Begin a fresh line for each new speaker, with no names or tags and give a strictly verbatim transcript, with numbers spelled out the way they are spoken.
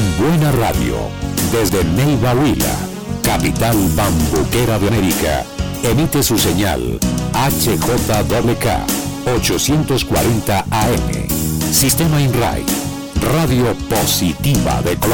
buena radio, desde Neiva Huila, capital bambuquera de América, emite su señal H J W K ochocientos cuarenta A M, Sistema INRAI, Radio Positiva de Colombia.